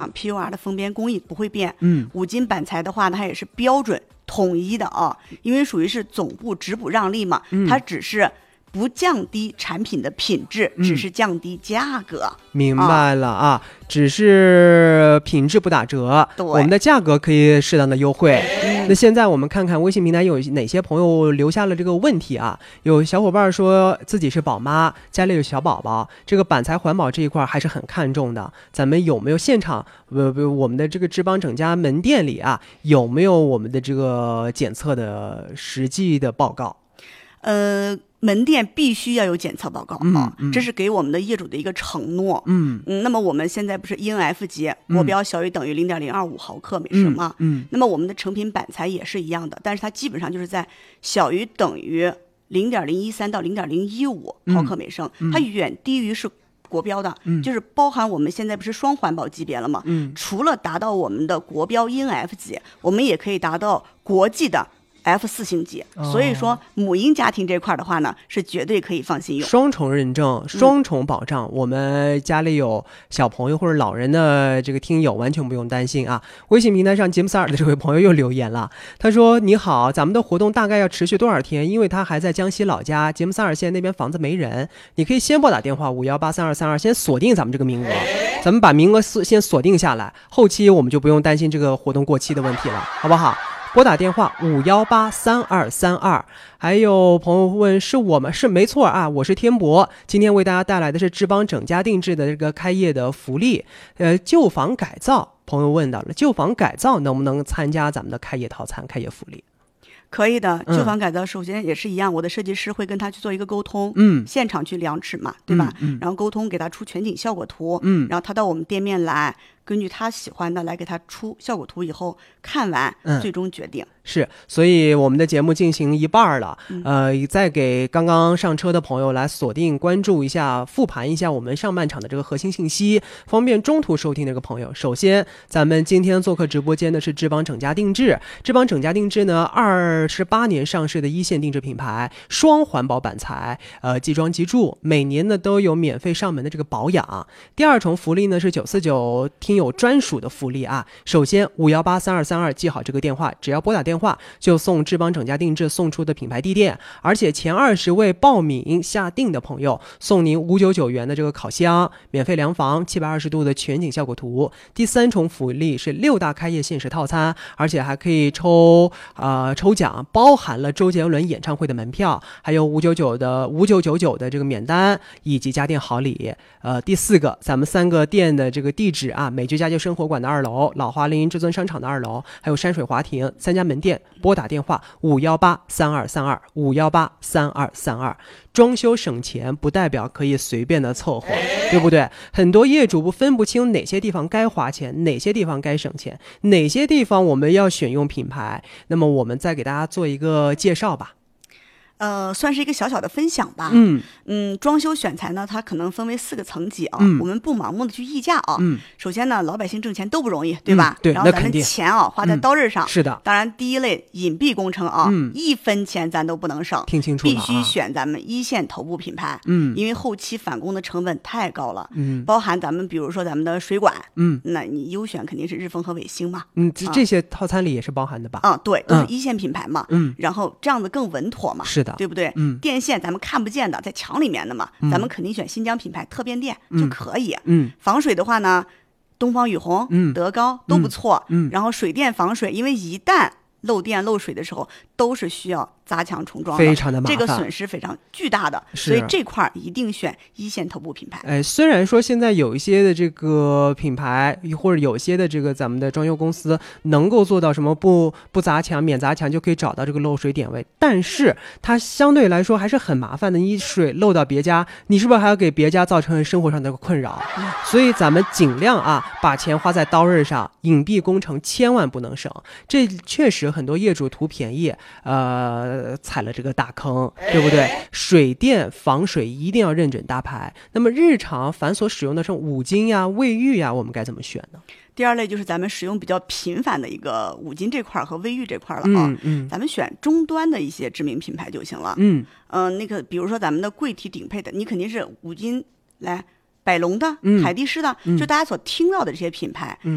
厂 PUR 的封边工艺不会变，五金板材的话它也是标准统一的啊，因为属于是总部直补让利嘛，它只是不降低产品的品质，只是降低价格。 明白了啊，只是品质不打折，我们的价格可以适当的优惠。那现在我们看看微信平台有哪些朋友留下了这个问题啊？有小伙伴说自己是宝妈，家里有小宝宝，这个板材环保这一块还是很看重的。咱们有没有现场我们的这个知邦整家门店里啊，有没有我们的这个检测的实际的报告？ 门店必须要有检测报告啊，这是给我们的业主的一个承诺。那么我们现在不是 ENF 级国标小于等于 0.025 毫克每升吗？那么我们的成品板材也是一样的，但是它基本上就是在小于等于 0.013 到 0.015 毫克每升，它远低于是国标的，就是包含我们现在不是双环保级别了吗？除了达到我们的国标 ENF 级，我们也可以达到国际的F4星级，所以说母婴家庭这块的话呢，是绝对可以放心用。 双重认证，双重保障，我们家里有小朋友或者老人的这个听友完全不用担心啊。微信平台上杰姆斯尔的这位朋友又留言了，他说：你好，咱们的活动大概要持续多少天？因为他还在江西老家，杰姆斯尔县那边房子没人，你可以先拨打电话5183232，先锁定咱们这个名额，咱们把名额先锁定下来，后期我们就不用担心这个活动过期的问题了，好不好？拨打电话5183232。还有朋友问，是我们？是没错啊，我是天博，今天为大家带来的是知邦整家定制的这个开业的福利。旧房改造，朋友问到了，旧房改造能不能参加咱们的开业套餐、开业福利？ 可以的，旧房改造首先也是一样，我的设计师会跟他去做一个沟通，现场去量尺嘛，对吧？然后沟通给他出全景效果图，然后他到我们店面来，根据他喜欢的来给他出效果图，以后看完最终决定。 是，所以我们的节目进行一半了，再给刚刚上车的朋友来锁定关注一下，复盘一下我们上半场的这个核心信息，方便中途收听这个朋友。首先咱们今天做客直播间的是知邦整家定制，知邦整家定制呢28年上市的一线定制品牌，双环保板材，即装即住，每年呢都有免费上门的这个保养。第二重福利呢是949听友专属的福利啊，首先5183232记好这个电话，只要拨打电话就送知邦整家定制送出的品牌地垫，而且前20位报名下定的朋友送您599元的这个烤箱，免费量房，720度的全景效果图。第三重福利是6大开业限时套餐，而且还可以抽奖，包含了周杰伦演唱会的门票，还有5999的这个免单以及家电好礼。第四个，咱们3个店的这个地址啊，美居家居生活馆的2楼，老华林至尊商场的2楼，还有山水华庭3家门店，拨打电话5183232，5183232。装修省钱不代表可以随便的凑合，对不对？很多业主分不清哪些地方该花钱，哪些地方该省钱，哪些地方我们要选用品牌。那么我们再给大家做一个介绍吧。 算是一个小小的分享吧。装修选材呢，它可能分为4个层级啊。我们不盲目的去议价啊。首先呢，老百姓挣钱都不容易，对吧？ 对， 然后咱们钱啊花在刀刃上。 是的。 当然，第一类隐蔽工程啊，1分钱咱都不能省。 听清楚了啊， 必须选咱们一线头部品牌。因为后期返工的成本太高了。包含咱们比如说咱们的水管。那你优选肯定是日丰和伟星嘛。 这些套餐里也是包含的吧？ 对，都是一线品牌嘛。然后这样子更稳妥嘛。 是的。 对不对？电线咱们看不见的，在墙里面的嘛，咱们肯定选新疆品牌特变电就可以。防水的话呢，东方雨虹、德高都不错。然后水电防水，因为一旦漏电漏水的时候，都是需要砸墙重装的， 非常的麻烦， 这个损失非常巨大的，所以这块一定选一线头部品牌。 虽然说现在有一些的这个品牌或者有些的这个咱们的装修公司能够做到什么不砸墙、免砸墙就可以找到这个漏水点位，但是它相对来说还是很麻烦的。你水漏到别家，你是不是还要给别家造成生活上的困扰？所以咱们尽量把钱花在刀刃上，隐蔽工程千万不能省。这确实很多业主图便宜，踩了这个大坑，对不对？水电防水一定要认准搭牌。那么日常繁琐使用的这种五金呀、卫浴呀，我们该怎么选呢？ 第二类就是咱们使用比较频繁的一个五金这块和卫浴这块了啊。咱们选中端的一些知名品牌就行了。那个比如说咱们的柜体顶配的，你肯定是五金来百龙的、海力士的，就大家所听到的这些品牌。